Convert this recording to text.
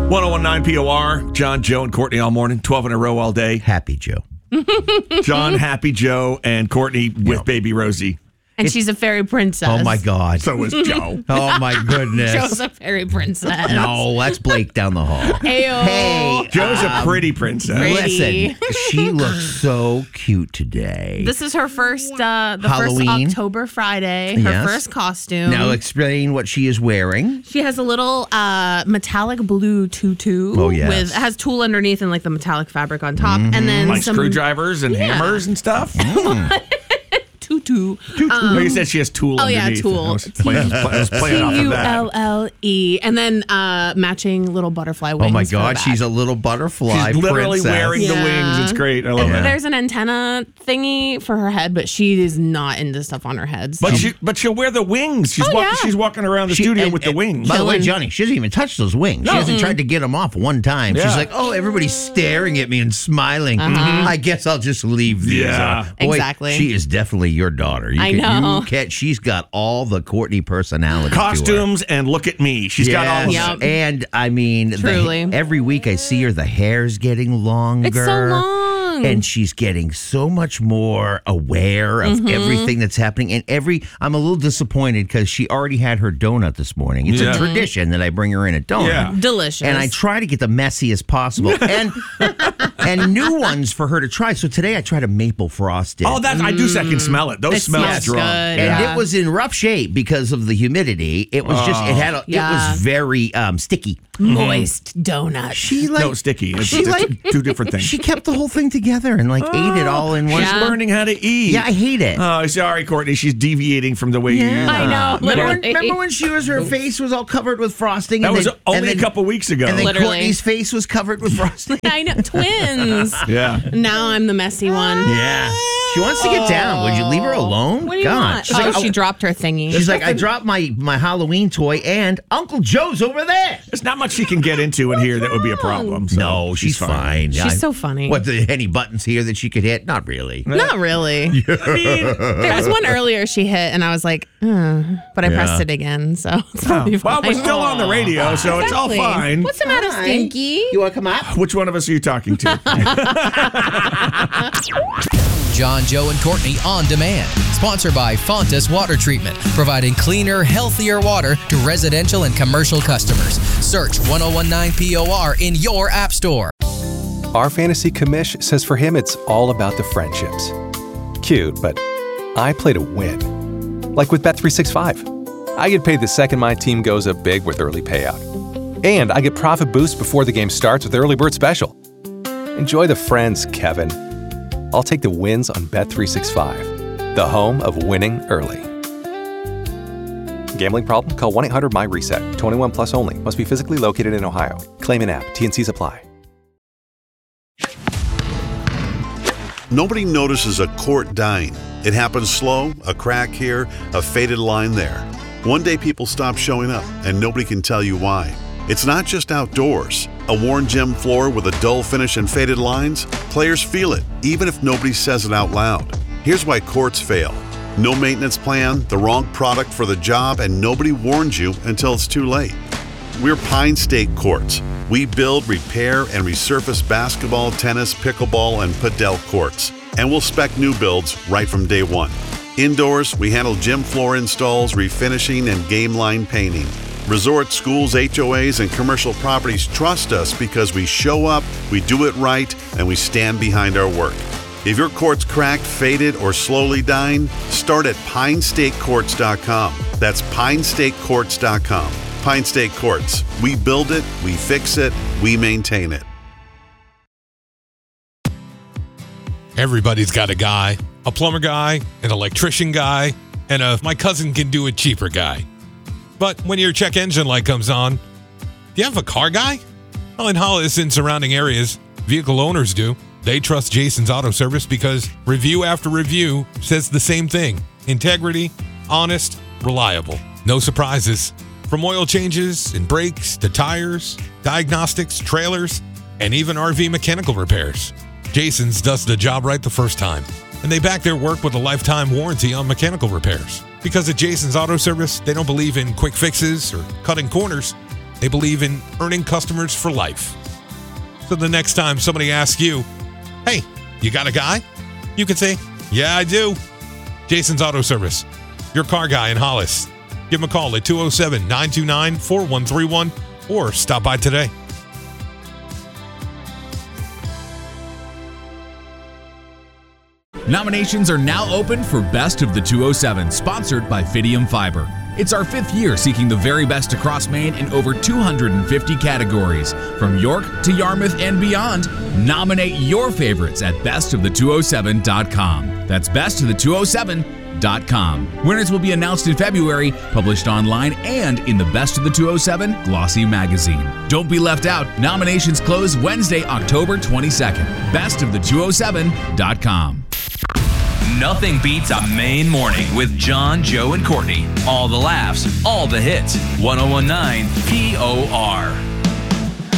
1019 POR, John, Joe, and Courtney all morning, 12 in a row all day. Happy Joe. John, Happy Joe, and Courtney with baby Rosie. And she's a fairy princess. Oh, my God. So is Joe. Oh, my goodness. Joe's a fairy princess. No, that's Blake down the hall. Ayo. Hey, Joe's a pretty princess. Pretty. listen, she looks so cute today. This is her first, Halloween. first October Friday, her Yes. first costume. Now explain what she is wearing. She has a little metallic blue tutu. Oh, yes. With has tulle underneath and like the metallic fabric on top, and then Like some screwdrivers and hammers and stuff. tutu. No, you said she has tool Oh yeah, underneath. tulle. I was playing off of that. Tulle, and then matching little butterfly wings. Oh, my for the God. back. She's a little butterfly She's literally princess. wearing the wings. It's great. I love And that. there's an antenna thingy for her head, but she is not into stuff on her head. So. But she'll wear the wings. She's Oh, yeah. she's walking around the studio with the wings. By the way, Chilling. Johnny, she doesn't even touch those wings. She hasn't tried to get them off one time. Yeah. She's like, oh, everybody's staring at me and smiling. I guess I'll just leave these. Yeah. Boy, Exactly. She is definitely your daughter. I know. She's got all the Courtney personality. Costumes and look at me. She's got all of Yes. it. Yep. And I mean, Truly. every week I see her, the hair's getting longer. It's so long. And she's getting so much more aware of everything that's happening. And I'm a little disappointed because she already had her donut this morning. It's Yeah. a tradition that I bring her in a donut. Yeah. Delicious. And I try to get the messy as possible and new ones for her to try. So today I tried a maple frosted. Oh, that I do second smell it. Those It smell smells strong. good. And Yeah. it was in rough shape because of the humidity. It was just it Yeah. was very sticky. moist donut. She like No, sticky. It's, she like two different things. she kept the whole thing together and like ate it all in one. She's Yeah. learning how to eat. Yeah, I hate it. Oh, sorry, Courtney. She's deviating from the way you use I it. know. Literally. Remember when her face was all covered with frosting? That and was then, only and then, a couple weeks ago. And then Literally. Courtney's face was covered with frosting. I know. Twins. Yeah. Now I'm the messy one. Yeah. She wants to get down. Would you leave her alone? What do you God. want? She's like, She dropped her thingy. she's like, I dropped my Halloween toy and Uncle Joe's over there. There's not much she can get into in here that would be a problem. So No, she's fine. She's so funny. What, any buttons here that she could hit? Not really. Not really. I mean, There was one earlier she hit, and I was like, but I pressed it again, so it's probably well, fine. we're still on the radio, so it's all Exactly. fine. What's the matter, Hi. Stinky? You want to come up? Which one of us are you talking to? John, Joe, and Courtney on demand. Sponsored by Fontas Water Treatment, providing cleaner, healthier water to residential and commercial customers. Search 1019 POR in your app store. Our fantasy commish says for him it's all about the friendships. Cute, but I play to win. Like with Bet365. I get paid the second my team goes up big with early payout. And I get profit boost before the game starts with Early Bird Special. Enjoy the friends, Kevin. I'll take the wins on Bet365, the home of winning early. Gambling problem? Call 1-800-MY-RESET. 21 plus only. Must be physically located in Ohio. Claim in app. T&Cs apply. Nobody notices a quart dying. It happens slow, a crack here, a faded line there. One day people stop showing up, and nobody can tell you why. It's not just outdoors. A worn gym floor with a dull finish and faded lines? Players feel it, even if nobody says it out loud. Here's why quartz fail. No maintenance plan, the wrong product for the job, and nobody warns you until it's too late. We're Pine State Quartz. We build, repair, and resurface basketball, tennis, pickleball, and padel courts. And we'll spec new builds right from day one. Indoors, we handle gym floor installs, refinishing, and game line painting. Resorts, schools, HOAs, and commercial properties trust us because we show up, we do it right, and we stand behind our work. If your court's cracked, faded, or slowly dying, start at PineStateQuartz.com. That's PineStateQuartz.com. Pine State Quartz. We build it, we fix it, we maintain it. Everybody's got a guy, a plumber guy, an electrician guy, and a my cousin can do it cheaper guy. But when your check engine light comes on, do you have a car guy? Well, in Hollis and surrounding areas, vehicle owners do. They trust Jason's Auto Service because review after review says the same thing. Integrity, honest, reliable. No surprises. From oil changes and brakes to tires, diagnostics, trailers, and even RV mechanical repairs. Jason's does the job right the first time. And they back their work with a lifetime warranty on mechanical repairs. Because at Jason's Auto Service, they don't believe in quick fixes or cutting corners. They believe in earning customers for life. So the next time somebody asks you, hey, you got a guy? You can say, yeah, I do. Jason's Auto Service, your car guy in Hollis. Give him a call at 207-929-4131 or stop by today. Nominations are now open for Best of the 207, sponsored by Fidium Fiber. It's our 5th year seeking the very best across Maine in over 250 categories. From York to Yarmouth and beyond, nominate your favorites at bestofthe207.com. That's bestofthe207.com. Winners will be announced in February, published online and in the Best of the 207 Glossy magazine. Don't be left out. Nominations close Wednesday, October 22nd. Bestofthe207.com. Nothing beats a Maine morning with John, Joe, and Courtney. All the laughs, all the hits. 1019 POR.